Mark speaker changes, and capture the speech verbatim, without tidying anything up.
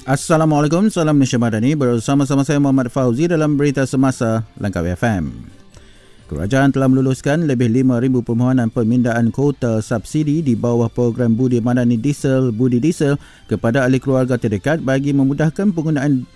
Speaker 1: Assalamualaikum, salam Malaysia Madani. Bersama-sama saya Muhammad Fauzi dalam Berita Semasa Langkawi F M. Kerajaan telah meluluskan lebih lima ribu permohonan pemindaan kuota subsidi di bawah program Budi Madani Diesel Budi Diesel kepada ahli keluarga terdekat bagi memudahkan penggunaan